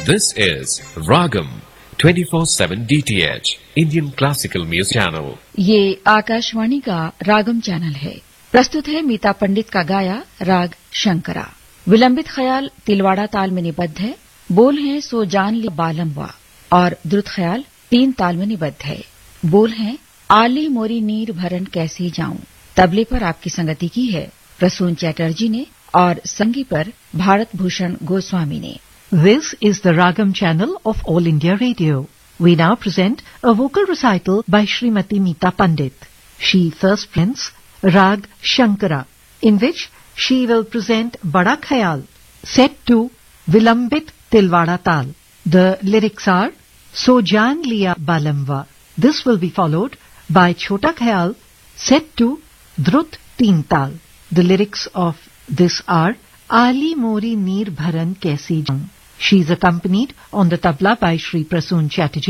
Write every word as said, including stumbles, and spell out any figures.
This is Ragam twenty-four seven D T H Indian Classical Music Channel. ये आकाशवाणी का रागम channel है। प्रस्तुत है मीता पंडित का गाया राग शंकरा। विलंबित ख्याल तिलवाड़ा ताल में निबद्ध है। बोल हैं सो जान ली बालमवा और द्रुत ख्याल तीन ताल में निबद्ध है। बोल हैं आली मोरी नीर भरन कैसे जाऊं। तबले पर आपकी संगति की है प्रसून चैटर्जी ने और संगी पर भारत भूषण गोस्वामी ने। This is the Ragam channel of All India Radio. We now present a vocal recital by Srimati Meeta Pandit. She first presents Rag Shankara, in which she will present Bada Khayal, set to Vilambit Tilwada Tal. The lyrics are So Jaan Liya Balamwa. This will be followed by Chota Khayal, set to Drut Teen Tal. The lyrics of this are Ali Mori Neer Bharan Kaise Jaun. She is accompanied on the tabla by Shri Prasoon Chatterjee.